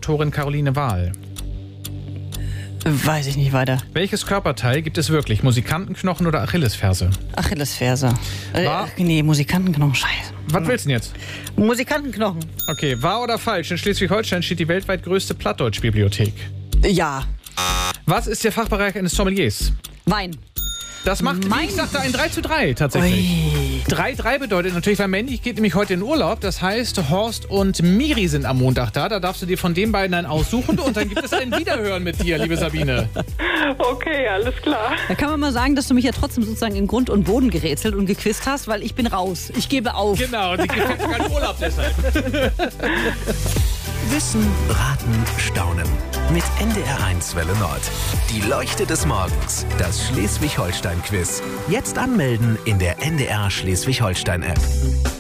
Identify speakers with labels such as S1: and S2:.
S1: Autorin Caroline Wahl.
S2: Weiß ich nicht weiter.
S1: Welches Körperteil gibt es wirklich? Musikantenknochen oder Achillesferse?
S2: Achillesferse. Nee, Musikantenknochen, scheiße.
S1: Was willst du denn jetzt?
S2: Musikantenknochen.
S1: Okay, wahr oder falsch? In Schleswig-Holstein steht die weltweit größte Plattdeutsch-Bibliothek.
S2: Ja.
S1: Was ist der Fachbereich eines Sommeliers?
S2: Wein.
S1: Das macht, wie ich sagte, ein 3:3 tatsächlich. 3:3 bedeutet natürlich, weil Mandy geht nämlich heute in Urlaub. Das heißt, Horst und Miri sind am Montag da. Da darfst du dir von den beiden einen aussuchen und dann gibt es ein Wiederhören mit dir, liebe Sabine.
S3: Okay, alles klar.
S2: Da kann man mal sagen, dass du mich ja trotzdem sozusagen in Grund und Boden gerätselt und gequizt hast, weil ich bin raus. Ich gebe auf.
S1: Genau, und sie gefällt sogar in Urlaub deshalb.
S4: Wissen, Raten, Staunen. Mit NDR1 Welle Nord. Die Leuchte des Morgens. Das Schleswig-Holstein-Quiz. Jetzt anmelden in der NDR Schleswig-Holstein-App.